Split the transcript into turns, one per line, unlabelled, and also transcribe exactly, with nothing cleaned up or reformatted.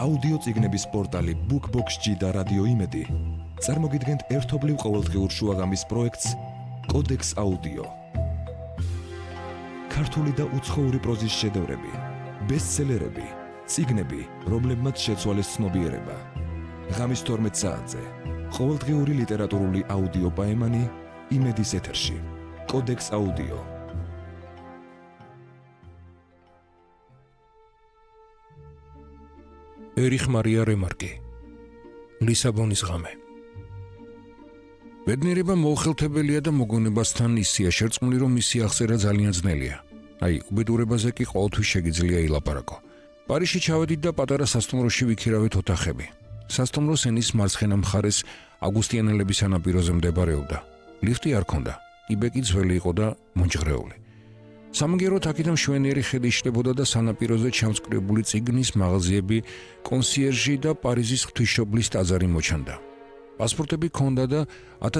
აუდიო წიგნების პორტალი BookBox-G და რადიო იმედი წარმოგიდგენთ ერთობლივ ყოველდღიურ შუაღამის პროექტს კოდექს აუდიო. ქართული და უცხოური პროზის შედევრები, ბესტსელერები, წიგნები, რომლებმაც შეცვალეს ცნობიერება. ღამის თორმეტ საათზე ყოველდღიური ლიტერატურული აუდიო პაემანი იმედის ეთერში. კოდექს აუდიო.
ერიხ მარია რემარკი, ლისაბონის ღამე. ბედნიერება მოუხელთებელია და მოგონებასთან ისეა შერწყმული, რომ მისი აღწერა ძალიან ძნელია. აი, უბედურებაზე კი ყოველთვის შეგიძლია ილაპარაკო. პარიზში ჩავედით და პატარა სასტუმროში ვიქირავეთ ოთახები. სასტუმროს ენის მარცხენა მხარეს აგვისტიანელების სანაპიროზე მდებარეობდა. ლიფტი არ ქონდა. იბეკი ძველი იყო და მონჭღრეული. სამგეროთ აქედან მშვენიერი ხედი იშლებოდა და სანაპიროზე ჩამწკრივებული წიგნის მაღაზიები, კონსიერჟი და პარიზის ღვთისმშობლის ტაძარი მოჩანდა. პასპორტები ქონდა და